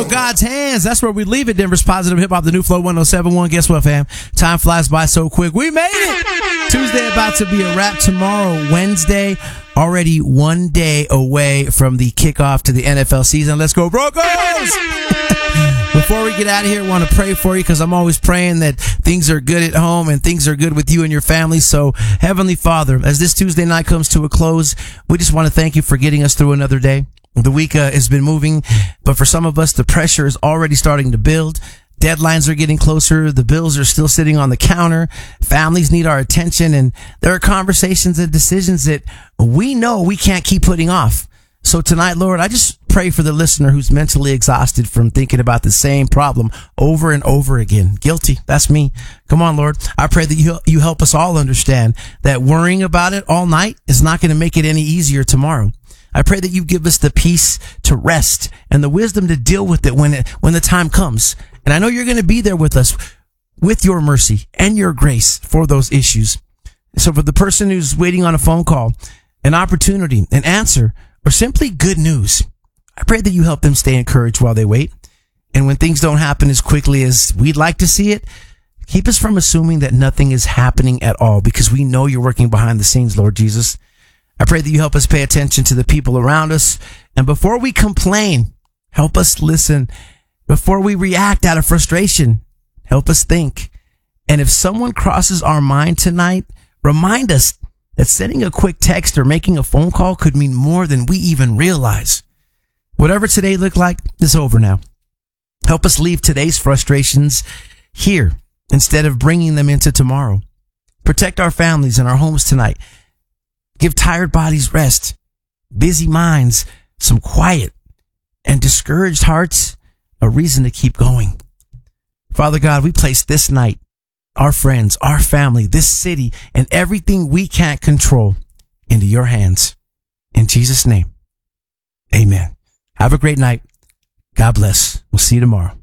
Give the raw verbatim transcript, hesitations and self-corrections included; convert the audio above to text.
know God's hands. That's where we leave it. Denver's Positive Hip Hop, the new Flow one oh seven point one. Guess what, fam? Time flies by so quick. We made it. Tuesday about to be a wrap. Tomorrow, Wednesday, already one day away from the kickoff to the N F L season. Let's go, Broncos! Before we get out of here, I want to pray for you because I'm always praying that things are good at home and things are good with you and your family. So, Heavenly Father, as this Tuesday night comes to a close, we just want to thank you for getting us through another day. The week uh, has been moving, but for some of us, the pressure is already starting to build. Deadlines are getting closer. The bills are still sitting on the counter. Families need our attention, and there are conversations and decisions that we know we can't keep putting off. So tonight, Lord, I just pray for the listener who's mentally exhausted from thinking about the same problem over and over again. Guilty. That's me. Come on, Lord. I pray that you, you help us all understand that worrying about it all night is not going to make it any easier tomorrow. I pray that you give us the peace to rest and the wisdom to deal with it when it, when the time comes. And I know you're going to be there with us with your mercy and your grace for those issues. So for the person who's waiting on a phone call, an opportunity, an answer, or simply good news, I pray that you help them stay encouraged while they wait. And when things don't happen as quickly as we'd like to see it, keep us from assuming that nothing is happening at all, because we know you're working behind the scenes, Lord Jesus. I pray that you help us pay attention to the people around us. And before we complain, help us listen. Before we react out of frustration, help us think. And if someone crosses our mind tonight, remind us that sending a quick text or making a phone call could mean more than we even realize. Whatever today looked like is over now. Help us leave today's frustrations here instead of bringing them into tomorrow. Protect our families and our homes tonight. Give tired bodies rest, busy minds some quiet, and discouraged hearts a reason to keep going. Father God, we place this night, our friends, our family, this city, and everything we can't control into your hands. In Jesus' name, amen. Have a great night. God bless. We'll see you tomorrow.